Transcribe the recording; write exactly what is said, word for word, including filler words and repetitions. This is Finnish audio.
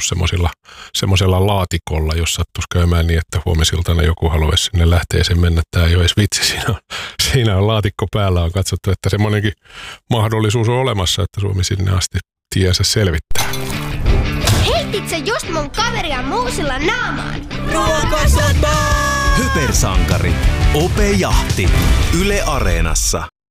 semmoisilla semmoisella laatikolla, jos sattuisi käymään niin, että huomisiltana joku haluaisi sinne lähteeseen mennä. Tämä ei ole edes vitsi, siinä on, siinä on laatikko päällä, on katsottu, että semmoinenkin mahdollisuus on olemassa, että Suomi sinne asti tiensä selvittää. Heitit sä just mun kaveria muusilla naamaan? Ruokasatama! Hypersankari. Ope Jahti. Yle Areenassa.